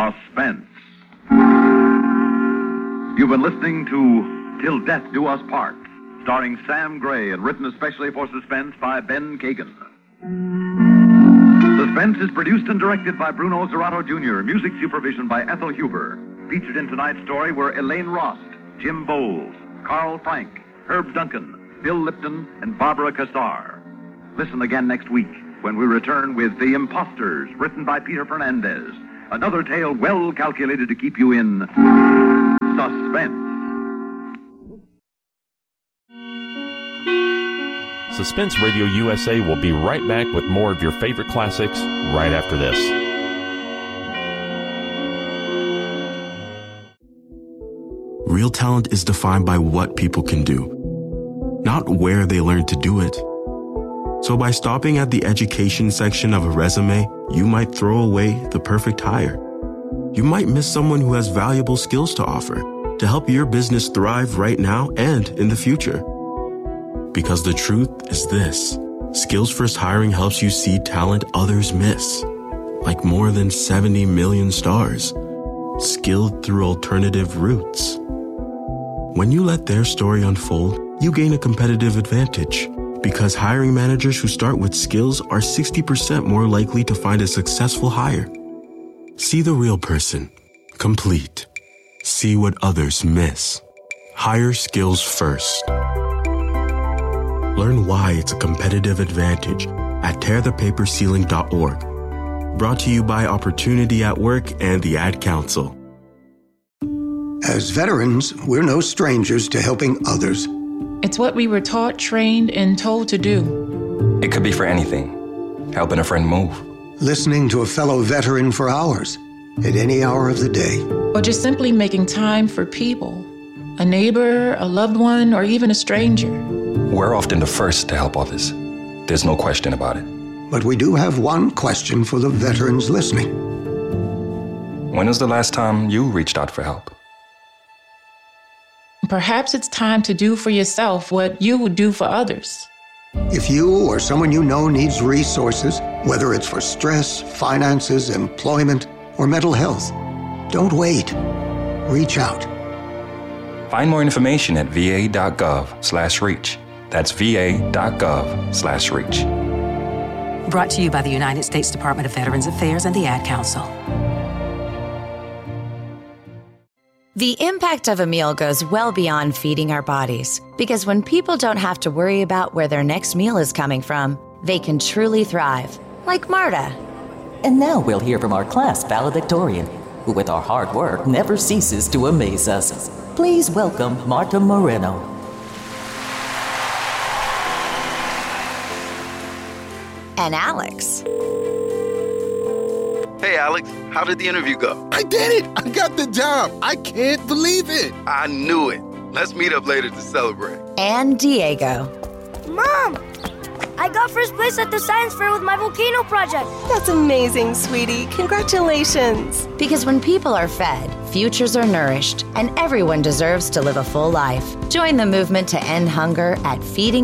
Suspense. You've been listening to Till Death Do Us Part, starring Sam Gray and written especially for Suspense by Ben Kagan. Suspense is produced and directed by Bruno Zerato Jr., music supervision by Ethel Huber. Featured in tonight's story were Elaine Rost, Jim Bowles, Carl Frank, Herb Duncan, Bill Lipton, and Barbara Cassar. Listen again next week when we return with The Imposters, written by Peter Fernandez. Another tale well calculated to keep you in suspense. Suspense Radio USA will be right back with more of your favorite classics right after this. Real talent is defined by what people can do, not where they learn to do it. So by stopping at the education section of a resume, you might throw away the perfect hire. You might miss someone who has valuable skills to offer to help your business thrive right now and in the future. Because the truth is this: Skills First Hiring helps you see talent others miss, like more than 70 million stars, skilled through alternative routes. When you let their story unfold, you gain a competitive advantage, because hiring managers who start with skills are 60% more likely to find a successful hire. See the real person, complete. See what others miss. Hire skills first. Learn why it's a competitive advantage at tearthepaperceiling.org. Brought to you by Opportunity at Work and the Ad Council. As veterans, we're no strangers to helping others. It's what we were taught, trained, and told to do. It could be for anything. Helping a friend move. Listening to a fellow veteran for hours, at any hour of the day. Or just simply making time for people. A neighbor, a loved one, or even a stranger. We're often the first to help others. There's no question about it. But we do have one question for the veterans listening. When was the last time you reached out for help? Perhaps it's time to do for yourself what you would do for others. If you or someone you know needs resources, whether it's for stress, finances, employment, or mental health, don't wait. Reach out. Find more information at va.gov/reach. That's va.gov/reach. Brought to you by the United States Department of Veterans Affairs and the Ad Council. The impact of a meal goes well beyond feeding our bodies, because when people don't have to worry about where their next meal is coming from, they can truly thrive, like Marta. And now we'll hear from our class valedictorian, who with our hard work never ceases to amaze us. Please welcome Marta Moreno. And Alex. Hey, Alex, how did the interview go? I did it! I got the job! I can't believe it! I knew it. Let's meet up later to celebrate. And Diego. Mom! I got first place at the science fair with my volcano project. That's amazing, sweetie. Congratulations. Because when people are fed, futures are nourished, and everyone deserves to live a full life. Join the movement to end hunger at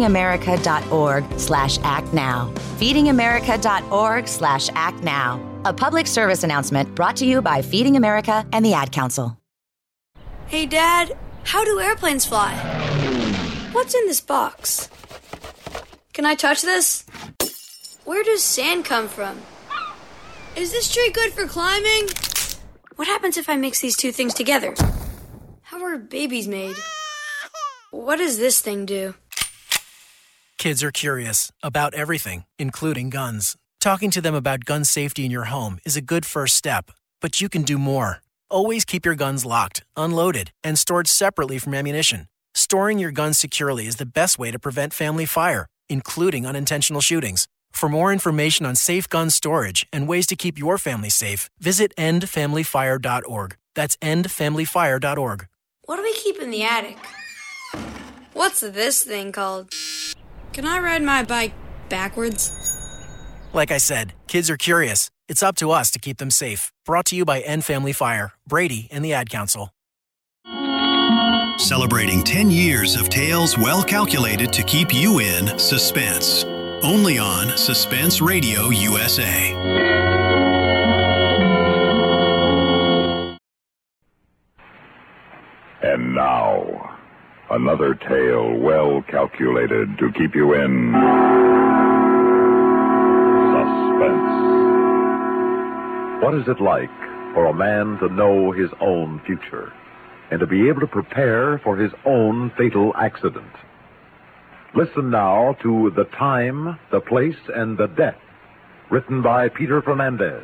feedingamerica.org/actnow. feedingamerica.org/actnow. A public service announcement brought to you by Feeding America and the Ad Council. Hey, Dad, how do airplanes fly? What's in this box? Can I touch this? Where does sand come from? Is this tree good for climbing? What happens if I mix these two things together? How are babies made? What does this thing do? Kids are curious about everything, including guns. Talking to them about gun safety in your home is a good first step, but you can do more. Always keep your guns locked, unloaded, and stored separately from ammunition. Storing your guns securely is the best way to prevent family fire, including unintentional shootings. For more information on safe gun storage and ways to keep your family safe, visit endfamilyfire.org. That's endfamilyfire.org. What do we keep in the attic? What's this thing called? Can I ride my bike backwards? Like I said, kids are curious. It's up to us to keep them safe. Brought to you by End Family Fire, Brady, and the Ad Council. Celebrating 10 years of tales well calculated to keep you in suspense. Only on Suspense Radio USA. Another tale well calculated to keep you in suspense. What is it like for a man to know his own future and to be able to prepare for his own fatal accident? Listen now to The Time, the Place, and the Death, written by Peter Fernandez.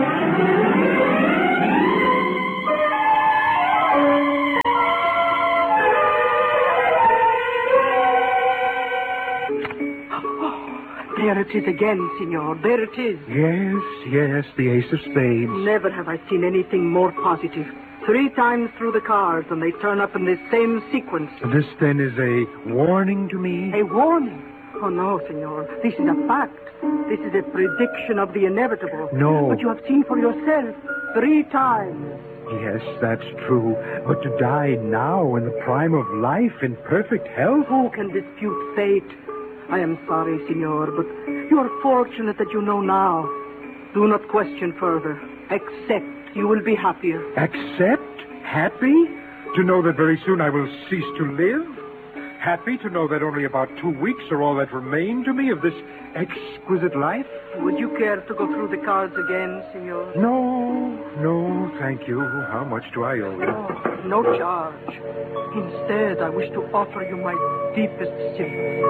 There it is again, Signor. There it is. Yes, the ace of spades. Never have I seen anything more positive. 3 times through the cards, and they turn up in this same sequence. This, then, is a warning to me? A warning? Oh, no, Signor. This is a fact. This is a prediction of the inevitable. No. But you have seen for yourself 3 times. Yes, that's true. But to die now in the prime of life, in perfect health? Who can dispute fate? I am sorry, Signor, but you are fortunate that you know now. Do not question further. Accept. You will be happier. Accept? Happy? To know that very soon I will cease to live? Happy to know that only about 2 weeks are all that remain to me of this exquisite life? Would you care to go through the cards again, Signor? No, thank you. How much do I owe you? Oh, no charge. Instead, I wish to offer you my deepest sympathy.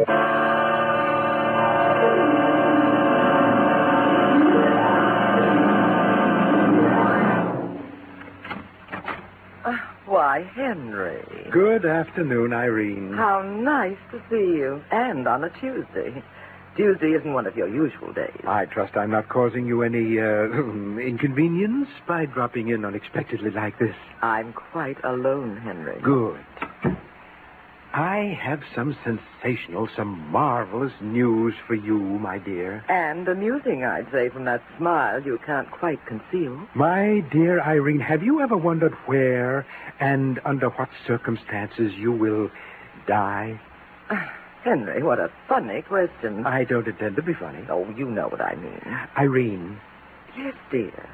Why, Henry. Good afternoon, Irene. How nice to see you. And on a Tuesday. Tuesday isn't one of your usual days. I trust I'm not causing you any inconvenience by dropping in unexpectedly like this. I'm quite alone, Henry. Good. I have some sensational, some marvelous news for you, my dear. And amusing, I'd say, from that smile you can't quite conceal. My dear Irene, have you ever wondered where and under what circumstances you will die? Henry, what a funny question. I don't intend to be funny. Oh, you know what I mean. Irene. Yes, dear.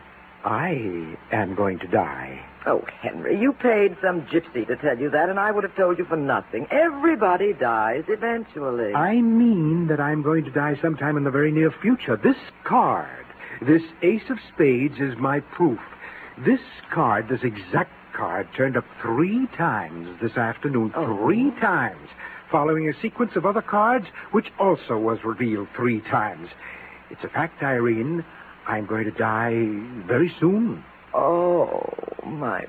I am going to die. Oh, Henry, you paid some gypsy to tell you that, and I would have told you for nothing. Everybody dies eventually. I mean that I'm going to die sometime in the very near future. This card, this ace of spades, is my proof. This card, this exact card, turned up 3 times this afternoon. Oh. 3 times. Following a sequence of other cards, which also was revealed 3 times. It's a fact, Irene. I'm going to die very soon. Oh, my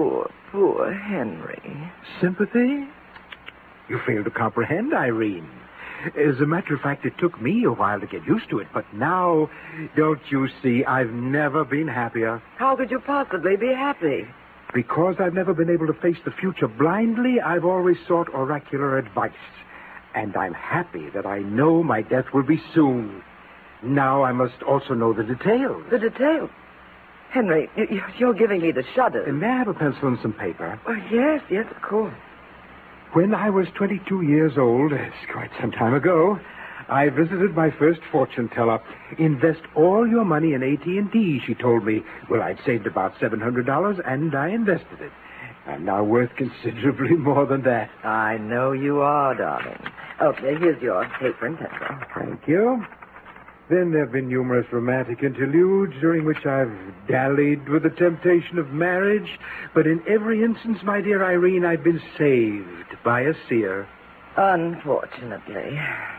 poor Henry. Sympathy? You fail to comprehend, Irene. As a matter of fact, it took me a while to get used to it, but now, don't you see, I've never been happier. How could you possibly be happy? Because I've never been able to face the future blindly, I've always sought oracular advice. And I'm happy that I know my death will be soon. Now I must also know the details. The details? Henry, you're giving me the shudders. May I have a pencil and some paper? Oh, yes, of course. When I was 22 years old, it's quite some time ago, I visited my first fortune teller. Invest all your money in AT&T, she told me. Well, I'd saved about $700, and I invested it. I'm now worth considerably more than that. I know you are, darling. Okay, here's your paper and pencil. Thank you. Then there have been numerous romantic interludes during which I've dallied with the temptation of marriage. But in every instance, my dear Irene, I've been saved by a seer. Unfortunately.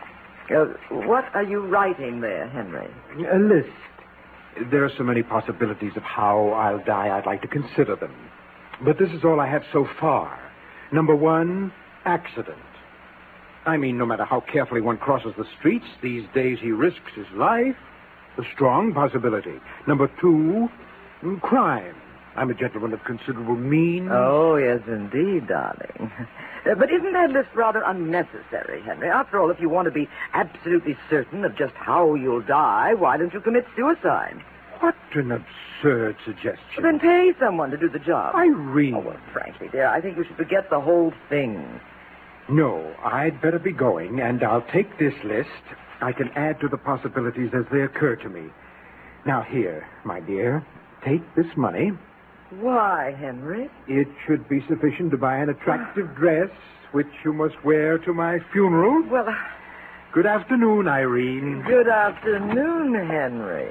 What are you writing there, Henry? A list. There are so many possibilities of how I'll die, I'd like to consider them. But this is all I have so far. Number 1, accident. I mean, no matter how carefully one crosses the streets, these days he risks his life. A strong possibility. Number 2, crime. I'm a gentleman of considerable means. Oh, yes, indeed, darling. But isn't that list rather unnecessary, Henry? After all, if you want to be absolutely certain of just how you'll die, why don't you commit suicide? What an absurd suggestion. Then pay someone to do the job. Irene. Oh, well, frankly, dear, I think you should forget the whole thing. No, I'd better be going, and I'll take this list. I can add to the possibilities as they occur to me. Now, here, my dear, take this money. Why, Henry? It should be sufficient to buy an attractive dress which you must wear to my funeral. Well, good afternoon, Irene. Good afternoon, Henry.